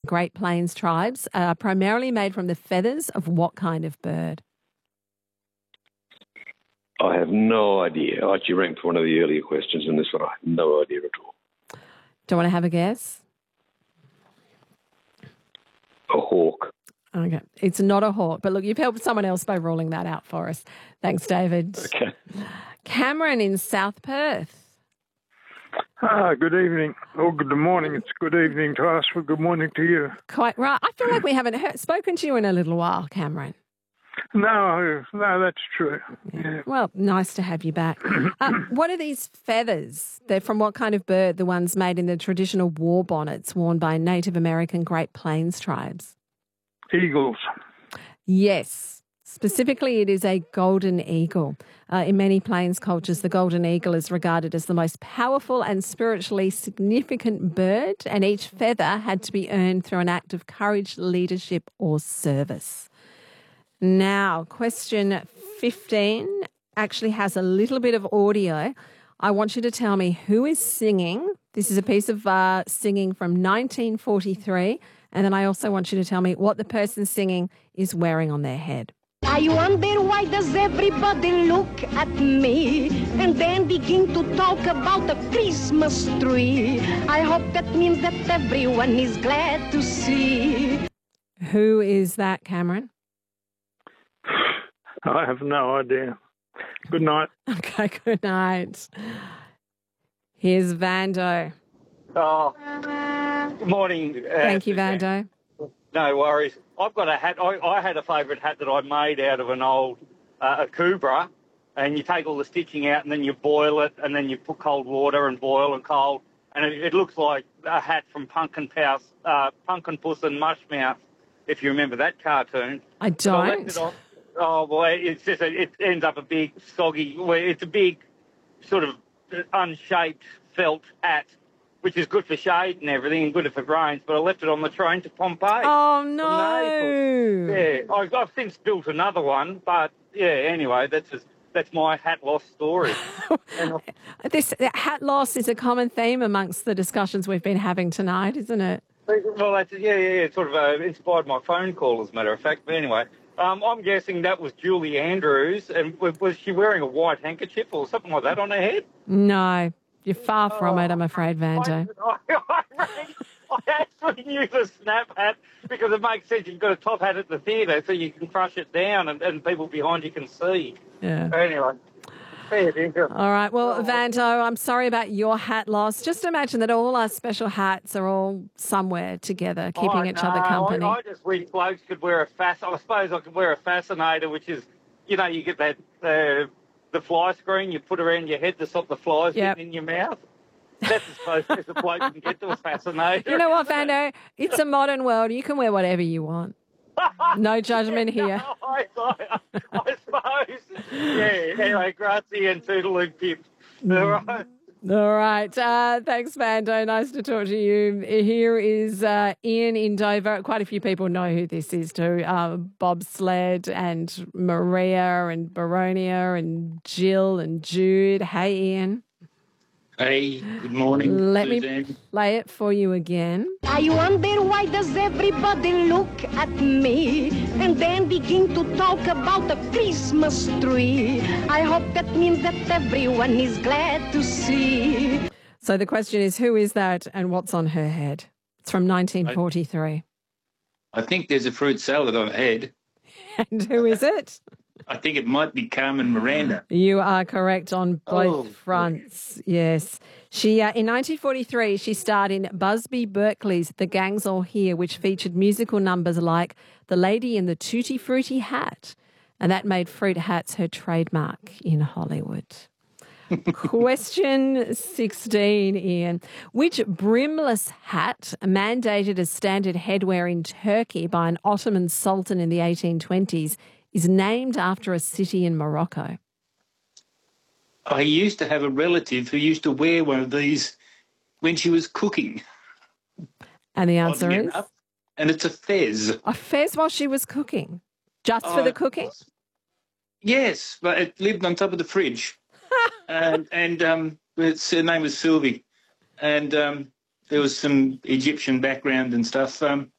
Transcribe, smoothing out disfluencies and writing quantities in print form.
Great Plains tribes are primarily made from the feathers of what kind of bird? I have no idea. I actually ranked for one of the earlier questions in this one. I have no idea at all. Do you want to have a guess? A hawk. Okay. It's not a hawk, but look, you've helped someone else by ruling that out for us. Thanks, David. Okay. Cameron in South Perth. Good evening, or good morning. It's good evening to us, but good morning to you. Quite right. I feel like we haven't spoken to you in a little while, Cameron. No, that's true. Yeah. Well, nice to have you back. What are these feathers? They're from what kind of bird? The ones made in the traditional war bonnets worn by Native American Great Plains tribes? Eagles. Yes. Specifically, it is a golden eagle. In many Plains cultures, the golden eagle is regarded as the most powerful and spiritually significant bird, and each feather had to be earned through an act of courage, leadership, or service. Now, question 15 actually has a little bit of audio. I want you to tell me who is singing. This is a piece of singing from 1943, and then I also want you to tell me what the person singing is wearing on their head. I wonder why does everybody look at me and then begin to talk about the Christmas tree. I hope that means that everyone is glad to see. Who is that, Cameron? I have no idea. Good night. Okay, good night. Here's Vando. Oh, good morning. Thank you, Vando. No worries. I've got a hat. I had a favourite hat that I made out of an old Akubra, and you take all the stitching out and then you boil it and then you put cold water and boil and cold, and it looks like a hat from Pumpkin Puss and Mushmouth, if you remember that cartoon. I don't. Oh, boy, it's just it ends up a big, soggy, it's a big sort of unshaped felt hat, which is good for shade and everything and good if it rains, but I left it on the train to Pompeii. Oh, no. Yeah, I've since built another one, but, yeah, anyway, that's my hat loss story. This hat loss is a common theme amongst the discussions we've been having tonight, isn't it? Well, it sort of inspired my phone call, as a matter of fact. But anyway, I'm guessing that was Julie Andrews, and was she wearing a white handkerchief or something like that on her head? No. You're far from it, I'm afraid, Vando. I actually knew the snap hat because it makes sense. You've got a top hat at the theatre so you can crush it down and people behind you can see. Yeah. Anyway. All right. Well, Vando, I'm sorry about your hat loss. Just imagine that all our special hats are all somewhere together, keeping each other company. I just wish blokes could wear I suppose I could wear a fascinator, which is, you get that... the fly screen you put around your head to stop the flies getting in your mouth. That's as close as a bloke can get to a fascinator. You know what, Vando? It's a modern world. You can wear whatever you want. No judgment here. No, I suppose. Yeah, anyway, grazie and toodaloo pip. All right. All right. Thanks, Vando. Nice to talk to you. Here is Ian in Dover. Quite a few people know who this is too. Bobsled and Maria and Baronia and Jill and Jude. Hey, Ian. Hey, good morning. Let Suzanne. me play it for you again. I wonder why does everybody look at me and then begin to talk about the Christmas tree. I hope that means that everyone is glad to see. So the question is, who is that and what's on her head? It's from 1943. I think there's a fruit salad on her head. And who is it? I think it might be Carmen Miranda. You are correct on both fronts. Yes. She in 1943, she starred in Busby Berkeley's The Gang's All Here, which featured musical numbers like The Lady in the Tutti Frutti Hat. And that made fruit hats her trademark in Hollywood. Question 16, Ian. Which brimless hat, mandated as standard headwear in Turkey by an Ottoman sultan in the 1820s, is named after a city in Morocco? I used to have a relative who used to wear one of these when she was cooking. And the answer is? And it's a fez. A fez while she was cooking? Just for the cooking? Yes, but it lived on top of the fridge. and her name was Sylvie. And there was some Egyptian background and stuff.